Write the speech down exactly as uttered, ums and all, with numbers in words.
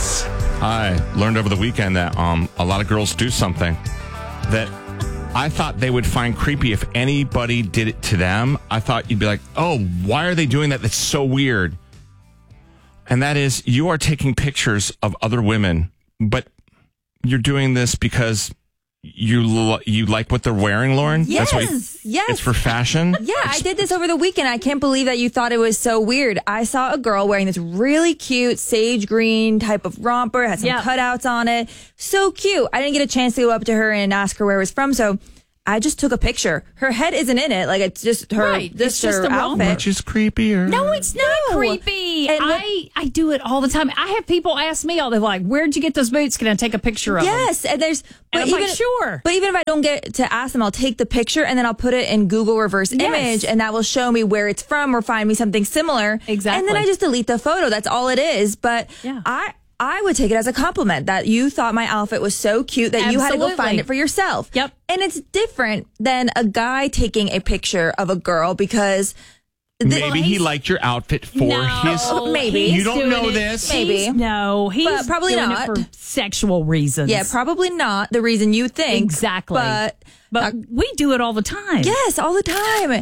Yes. I learned over the weekend that um, a lot of girls do something that I thought they would find creepy if anybody did it to them. I thought you'd be like, oh, why are they doing that? That's so weird. And that is, you are taking pictures of other women, but you're doing this because you lo- you like what they're wearing, Lauren? Yes. That's what you, yes. It's for fashion? Yeah, I did this over the weekend. I can't believe that you thought it was so weird. I saw a girl wearing this really cute sage green type of romper, had some Yep. cutouts on it. So cute. I didn't get a chance to go up to her and ask her where it was from, so I just took a picture. Her head isn't in it. Like, it's just her, Right. just It's just her the romper. outfit. Which is creepier. No, it's not No. creepy. And what- I, I do it all the time. I have people ask me all the like, where'd you get those boots? Can I take a picture of them? Yes, and there's but And I'm even like, sure. But even if I don't get to ask them, I'll take the picture and then I'll put it in Google reverse Yes. image, and that will show me where it's from or find me something similar. Exactly. And then I just delete the photo. That's all it is. But Yeah. I I would take it as a compliment that you thought my outfit was so cute that you had to go Absolutely. find it for yourself. Yep. And it's different than a guy taking a picture of a girl because Maybe he liked your outfit for No, his... Maybe. You he's don't doing know it- this? Maybe. he's- No, he's But probably doing not. it for sexual reasons. yeah, probably not the reason you think. Exactly. But But we do it all the time. yes, all the time.